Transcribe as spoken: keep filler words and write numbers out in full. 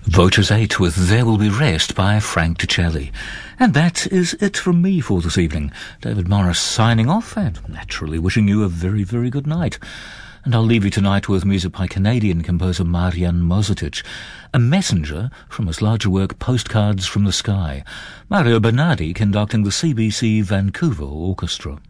Voters eight with There Will Be Rest by Frank Ticelli. And that is it from me for this evening. David Morris signing off and naturally wishing you a very, very good night. And I'll leave you tonight with music by Canadian composer Marian Mozatic, a messenger from his larger work Postcards from the Sky. Mario Bernardi conducting the C B C Vancouver Orchestra.